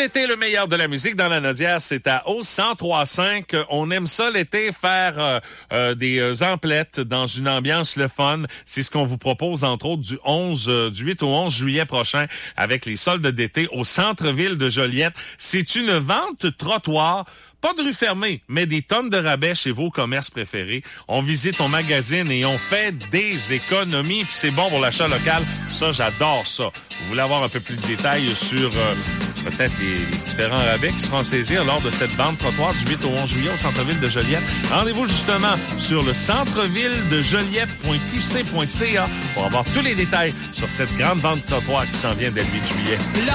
l'été, le meilleur de la musique dans la Nodière, c'est à Ose 103.5. On aime ça l'été, faire des emplettes dans une ambiance le fun. C'est ce qu'on vous propose, entre autres, du 8 au 11 juillet prochain avec les soldes d'été au centre-ville de Joliette. C'est une vente trottoir. Pas de rue fermée, mais des tonnes de rabais chez vos commerces préférés. On visite, on magasine et on fait des économies. Puis c'est bon pour l'achat local. Ça, j'adore ça. Vous voulez avoir un peu plus de détails sur peut-être les différents rabais qui seront saisis lors de cette vente trottoir du 8 au 11 juillet au centre-ville de Joliette. Rendez-vous justement sur le centre-ville de Joliette.qc.ca pour avoir tous les détails sur cette grande vente trottoir qui s'en vient dès le 8 juillet.